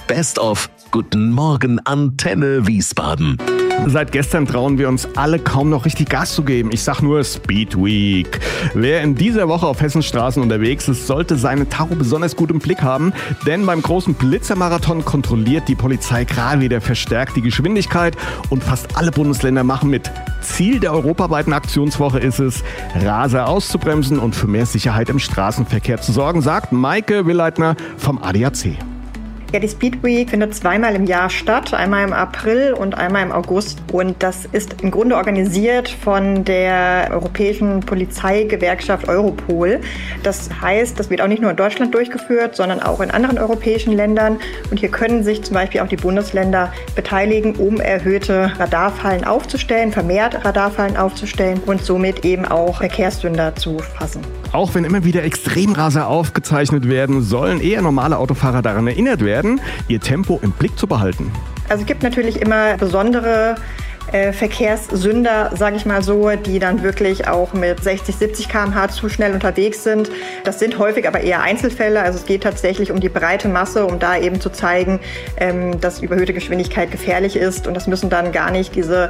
Best of Guten Morgen Antenne Wiesbaden. Seit gestern trauen wir uns alle kaum noch richtig Gas zu geben. Ich sag nur Speed Week. Wer in dieser Woche auf Hessens Straßen unterwegs ist, sollte seine Tacho besonders gut im Blick haben. Denn beim großen Blitzermarathon kontrolliert die Polizei gerade wieder verstärkt die Geschwindigkeit. Und fast alle Bundesländer machen mit. Ziel der europaweiten Aktionswoche ist es, Raser auszubremsen und für mehr Sicherheit im Straßenverkehr zu sorgen, sagt Maike Willeitner vom ADAC. Ja, die Speed Week findet zweimal im Jahr statt, einmal im April und einmal im August. Und das ist im Grunde organisiert von der Europäischen Polizeigewerkschaft Europol. Das heißt, das wird auch nicht nur in Deutschland durchgeführt, sondern auch in anderen europäischen Ländern. Und hier können sich zum Beispiel auch die Bundesländer beteiligen, um erhöhte Radarfallen aufzustellen, vermehrt Radarfallen aufzustellen und somit eben auch Verkehrssünder zu fassen. Auch wenn immer wieder Extremraser aufgezeichnet werden, sollen eher normale Autofahrer daran erinnert werden, ihr Tempo im Blick zu behalten. Also es gibt natürlich immer besondere Verkehrssünder, sage ich mal so, die dann wirklich auch mit 60, 70 km/h zu schnell unterwegs sind. Das sind häufig aber eher Einzelfälle. Also es geht tatsächlich um die breite Masse, um da eben zu zeigen, dass überhöhte Geschwindigkeit gefährlich ist. Und das müssen dann gar nicht diese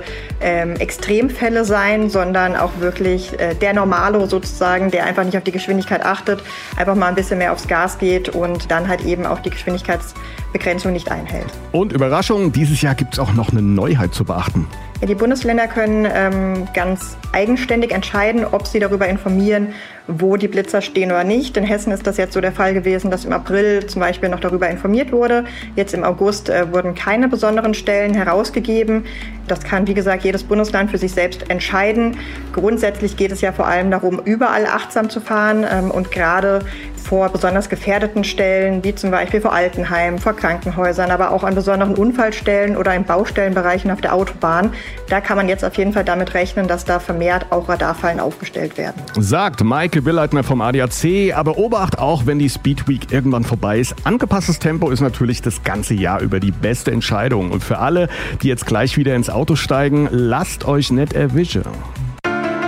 Extremfälle sein, sondern auch wirklich der Normalo sozusagen, der einfach nicht auf die Geschwindigkeit achtet, einfach mal ein bisschen mehr aufs Gas geht und dann halt eben auch die Geschwindigkeitsbegrenzung nicht einhält. Und Überraschung, dieses Jahr gibt es auch noch eine Neuheit zu beachten. Ja, die Bundesländer können ganz eigenständig entscheiden, ob sie darüber informieren, wo die Blitzer stehen oder nicht. In Hessen ist das jetzt so der Fall gewesen, dass im April zum Beispiel noch darüber informiert wurde. Jetzt im August wurden keine besonderen Stellen herausgegeben. Das kann, wie gesagt, jedes Bundesland für sich selbst entscheiden. Grundsätzlich geht es ja vor allem darum, überall achtsam zu fahren und gerade vor besonders gefährdeten Stellen, wie zum Beispiel vor Altenheimen, vor Krankenhäusern, aber auch an besonderen Unfallstellen oder in Baustellenbereichen auf der Autobahn. Da kann man jetzt auf jeden Fall damit rechnen, dass da vermehrt auch Radarfallen aufgestellt werden. Sagt Maike Willeitner vom ADAC. Aber Obacht auch, wenn die Speed Week irgendwann vorbei ist. Angepasstes Tempo ist natürlich das ganze Jahr über die beste Entscheidung. Und für alle, die jetzt gleich wieder ins Auto steigen, lasst euch nicht erwischen.